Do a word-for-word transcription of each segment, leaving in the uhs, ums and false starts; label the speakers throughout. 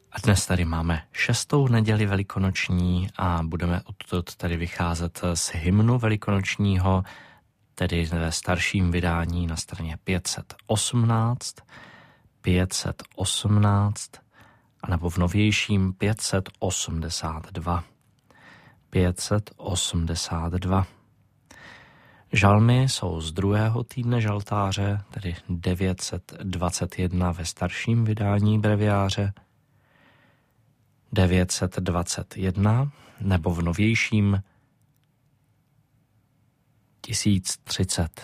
Speaker 1: A dnes tady máme šestou neděli velikonoční a budeme odtud tady vycházet z hymnu velikonočního, tedy ve starším vydání na straně pět set osmnáct, pět set osmnáct, anebo v novějším pět set osmdesát dva. pět set osmdesát dva. Žalmy jsou z druhého týdne žaltáře, tedy devět set dvacet jedna ve starším vydání breviáře, devět set dvacet jedna, nebo v novějším tisíc třicet.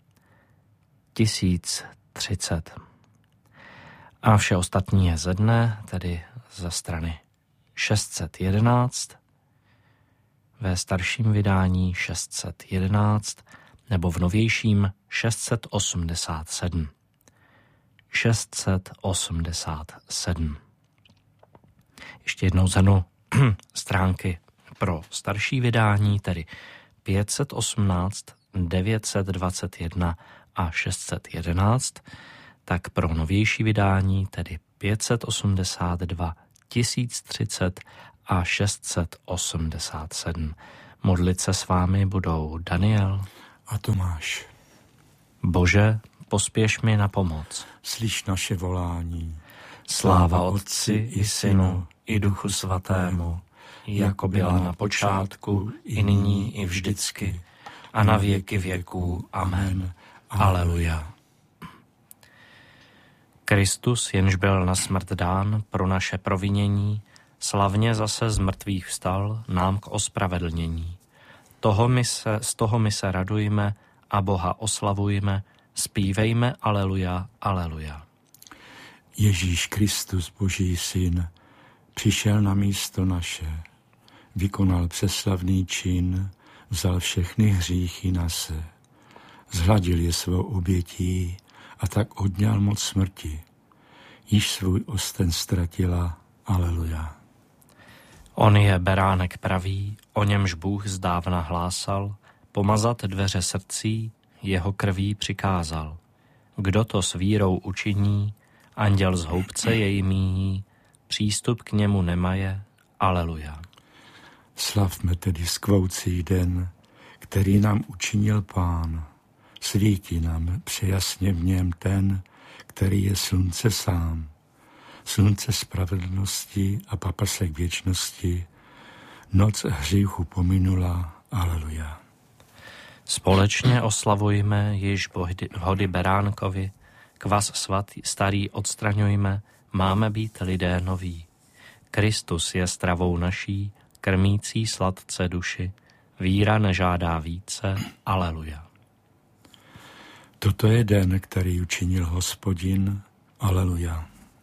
Speaker 1: tisíc třicet. A vše ostatní je ze dne, tedy ze strany šest set jedenáct, ve starším vydání šest set jedenáct, nebo v novějším šest set osmdesát sedm. šest set osmdesát sedm. Ještě jednou zhrnu stránky pro starší vydání, tedy pět set osmnáct, devět set dvacet jedna a šest set jedenáct, tak pro novější vydání, tedy pět set osmdesát dva, tisíc třicet a šest set osmdesát sedm. Modlit se s vámi budou Daniel
Speaker 2: a Tomáš.
Speaker 1: Bože, pospěš mi na pomoc.
Speaker 2: Slyš naše volání.
Speaker 1: Sláva Otci i Synu i Duchu Svatému, jako byla na počátku, i nyní, i vždycky, a na věky věků. Amen. Aleluja. Kristus, jenž byl na smrt dán pro naše provinění, slavně zase z mrtvých vstal nám k ospravedlnění. Toho my se, z toho my se radujme a Boha oslavujme, zpívejme aleluja, aleluja.
Speaker 2: Ježíš Kristus, Boží syn, přišel na místo naše, vykonal přeslavný čin, vzal všechny hříchy na se, zhladil je svou obětí a tak odňal moc smrti. Již svůj osten ztratila, aleluja.
Speaker 1: On je beránek pravý, o němž Bůh zdávna hlásal, pomazat dveře srdcí, jeho krví přikázal. Kdo to s vírou učiní, anděl z houbce jej míjí, přístup k němu nemaje, aleluja.
Speaker 2: Slavme tedy skvoucí den, který nám učinil Pán. Svítí nám přejasně v něm ten, který je slunce sám. Slunce spravedlnosti a paprsek věčnosti, noc hříchu pominula, aleluja.
Speaker 1: Společně oslavujme již hody beránkovi, kvas svatý starý odstraňujme, máme být lidé noví. Kristus je stravou naší, krmící sladce duši, víra nežádá více, aleluja.
Speaker 2: Toto je den, který učinil Hospodin, aleluja.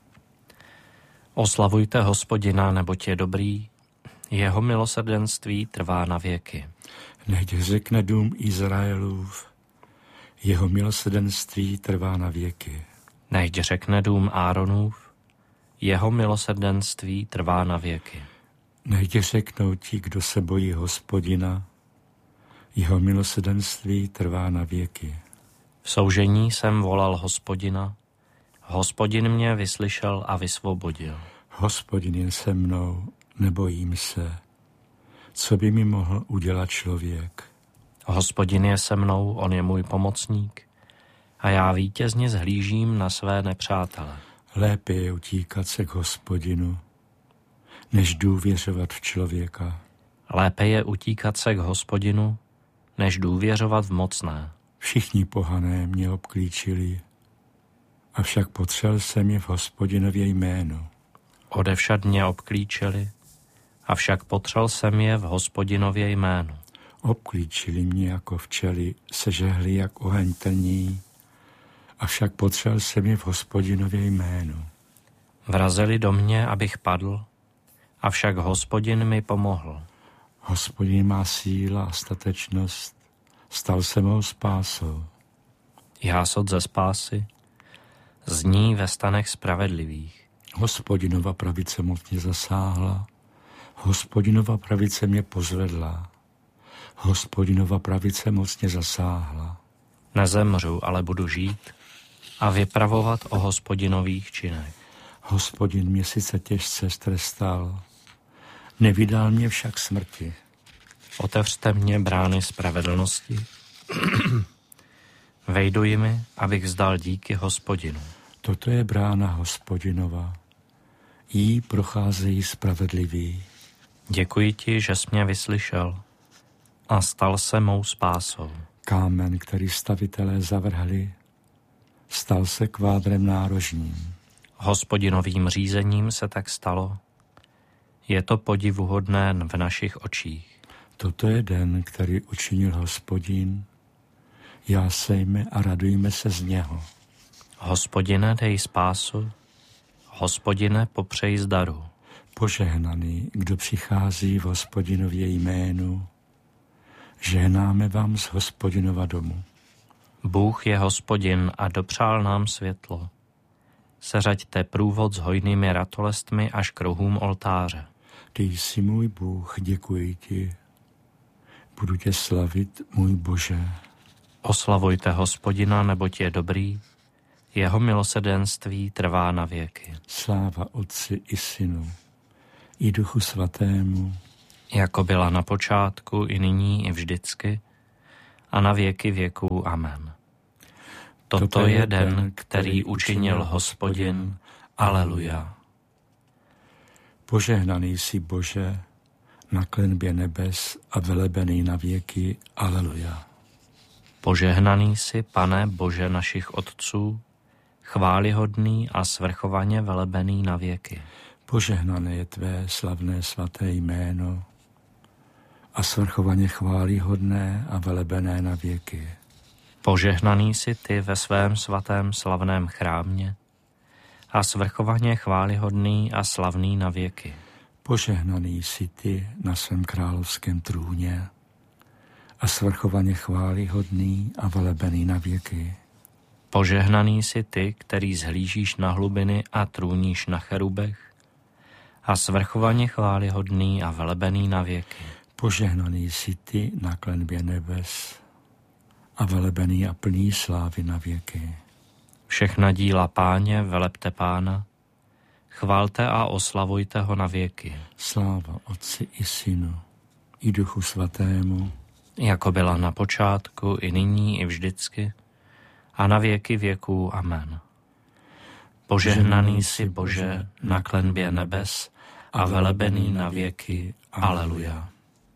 Speaker 1: Oslavujte Hospodina, neboť je dobrý, jeho milosrdenství trvá na věky.
Speaker 2: Nechť řekne dům Izraelův, jeho milosrdenství trvá na věky.
Speaker 1: Nechť řekne dům Áronův, jeho milosrdenství trvá na věky.
Speaker 2: Nechť řeknou ti, kdo se bojí Hospodina, jeho milosrdenství trvá na věky.
Speaker 1: V soužení jsem volal Hospodina, Hospodin mě vyslyšel a vysvobodil.
Speaker 2: Hospodin je se mnou, nebojím se. Co by mi mohl udělat člověk?
Speaker 1: Hospodin je se mnou, on je můj pomocník a já vítězně zhlížím na své nepřátele.
Speaker 2: Lépe je utíkat se k Hospodinu, než důvěřovat v člověka.
Speaker 1: Lépe je utíkat se k Hospodinu, než důvěřovat v mocné.
Speaker 2: Všichni pohané mě obklíčili, avšak potřel jsem je v Hospodinově jménu.
Speaker 1: Odevšad mě obklíčili, avšak potřel jsem je v Hospodinově jménu.
Speaker 2: Obklíčili mě jako včely, sežehli jak oheň trní, avšak potřel jsem je v Hospodinově jménu.
Speaker 1: Vrazili do mě, abych padl, avšak Hospodin mi pomohl.
Speaker 2: Hospodin má síla a statečnost, stal se mou spásou.
Speaker 1: Jásot ze spásy zní ve stanech spravedlivých.
Speaker 2: Hospodinova pravice mocně zasáhla, Hospodinova pravice mě pozvedla, Hospodinova pravice mocně zasáhla.
Speaker 1: Nezemřu, ale budu žít a vypravovat o Hospodinových činech.
Speaker 2: Hospodin mě sice těžce strestal, nevydal mě však smrti.
Speaker 1: Otevřte mě brány spravedlnosti, vejdu jimi, abych vzdal díky Hospodinu.
Speaker 2: Toto je brána Hospodinova, jí procházejí spravedliví.
Speaker 1: Děkuji ti, že jsi mě vyslyšel a stal se mou spásou.
Speaker 2: Kámen, který stavitelé zavrhli, stal se kvádrem nárožním.
Speaker 1: Hospodinovým řízením se tak stalo. Je to podivuhodné v našich očích.
Speaker 2: Toto je den, který učinil Hospodin. Jásejme a radujme se z něho.
Speaker 1: Hospodine, dej spásu. Hospodine, popřej zdaru.
Speaker 2: Požehnaný, kdo přichází v Hospodinově jménu. Žehnáme vám z Hospodinova domu.
Speaker 1: Bůh je Hospodin a dopřál nám světlo. Seřaďte průvod s hojnými ratolestmi až k rohům oltáře.
Speaker 2: Ty jsi můj Bůh, děkuji ti. Budu tě slavit, můj Bože.
Speaker 1: Oslavujte Hospodina, neboť je dobrý. Jeho milosrdenství trvá na věky.
Speaker 2: Sláva Otci i Synu, i Duchu Svatému.
Speaker 1: Jako byla na počátku, i nyní, i vždycky, a na věky věků. Amen. Toto, Toto je den, který učinil Hospodin. Aleluja.
Speaker 2: Požehnaný jsi, Bože, na klenbě nebes a velebený na věky. Aleluja.
Speaker 1: Požehnaný jsi, Pane Bože našich otců, chválihodný a svrchovaně velebený na věky.
Speaker 2: Požehnané je tvé slavné svaté jméno a svrchovaně chválihodné a velebené na věky.
Speaker 1: Požehnaný jsi ty ve svém svatém slavném chrámě a svrchovaně chválihodný a slavný na věky.
Speaker 2: Požehnaný jsi ty na svém královském trůně a svrchovaně chválihodný a velebený na věky.
Speaker 1: Požehnaný jsi ty, který zhlížíš na hlubiny a trůníš na cherubech a svrchovaně chválihodný a velebený na věky.
Speaker 2: Požehnaný jsi ty na klenbě nebes a velebený a plný slávy na věky.
Speaker 1: Všechna díla Páně velebte Pána, chvalte a oslavujte ho na věky.
Speaker 2: Sláva Otci i Synu, i Duchu Svatému,
Speaker 1: jako byla na počátku, i nyní, i vždycky, a na věky věků. Amen. Požehnaný jsi, Bože, na klenbě nebes a velebený na věky. Aleluja.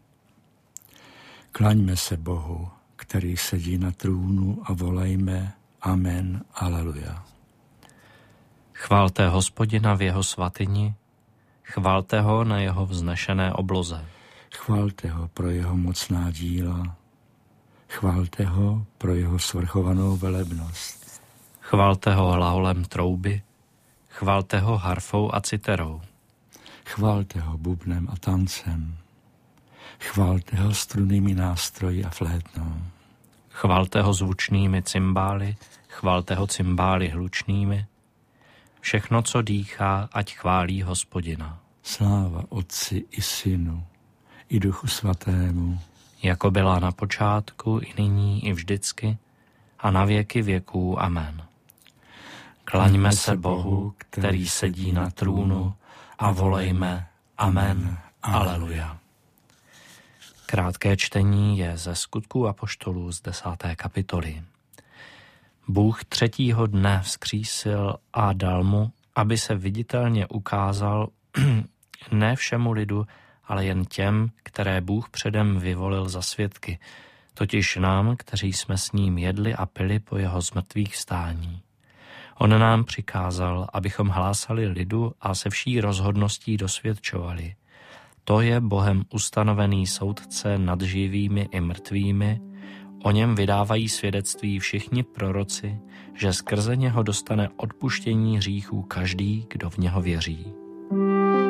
Speaker 2: Klaňme se Bohu, který sedí na trůnu, a volejme Amen. Aleluja.
Speaker 1: Chvalte Hospodina v jeho svatyni, chvalte ho na jeho vznešené obloze.
Speaker 2: Chvalte ho pro jeho mocná díla, chvalte ho pro jeho svrchovanou velebnost.
Speaker 1: Chvalte ho hlaholem trouby, chvalte ho harfou a citerou.
Speaker 2: Chvalte ho bubnem a tancem, chvalte ho strunnými nástroji a flétnou.
Speaker 1: Chvalte ho zvučnými cymbály, chvalte ho cymbály hlučnými. Všechno, co dýchá, ať chválí Hospodina.
Speaker 2: Sláva Otci i Synu, i Duchu Svatému,
Speaker 1: jako byla na počátku, i nyní, i vždycky, a na věky věků. Amen. Klaňme se Bohu, který sedí na trůnu, a volejme Amen. Aleluja. Krátké čtení je ze Skutků apoštolů z desáté kapitoly. Bůh třetího dne vzkřísil a dal mu, aby se viditelně ukázal ne všemu lidu, ale jen těm, které Bůh předem vyvolil za svědky, totiž nám, kteří jsme s ním jedli a pili po jeho zmrtvých vstání. On nám přikázal, abychom hlásali lidu a se vší rozhodností dosvědčovali. To je Bohem ustanovený soudce nad živými i mrtvými, o něm vydávají svědectví všichni proroci, že skrze něho dostane odpuštění hříchů každý, kdo v něho věří.